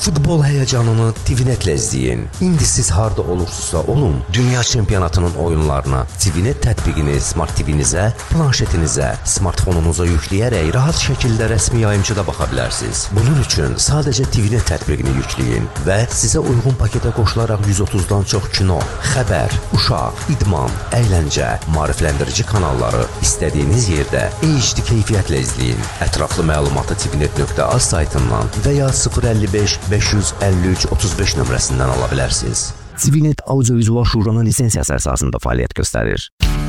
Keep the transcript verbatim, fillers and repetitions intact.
Futbol həyəcanını TVNet-lə izləyin. İndi siz harda olursunuzsa olun, dünya çempionatının oyunlarına TVNet tətbiqini Smart T V-nizə, planşetinizə, smartfonunuza yükləyərək rahat şəkildə rəsmi yayımçıda baxa bilərsiniz. Bunun üçün sadəcə TVNet tətbiqini yükləyin və sizə uyğun paketə qoşularaq yüz otuzdan çox kino, xəbər, uşaq, idman, əyləncə, maarifləndirici kanalları istədiyiniz yerdə H D keyfiyyətlə izləyin. Ətraflı məlumatı tvnet nöqtə az saytından və ya sıfır əlli beş beş yüz əlli üç otuz beş nömrəsindən ala bilərsiniz. TVNet Audiovizual Şuranın lisensiyası əsasında fəaliyyət göstərir.